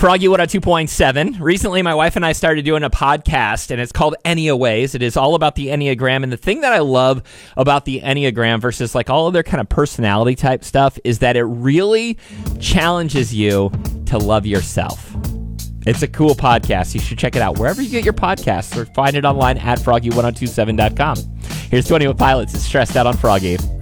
Froggy 102.7. Recently, my wife and I started doing a podcast, and it's called Enneaways. It is all about the Enneagram, and the thing that I love about the Enneagram versus like all other kind of personality type stuff is that it really challenges you to love yourself. It's a cool podcast. You should check it out wherever you get your podcasts or find it online at froggy1027.com. Here's 21 Pilots. It's Stressed Out on Froggy.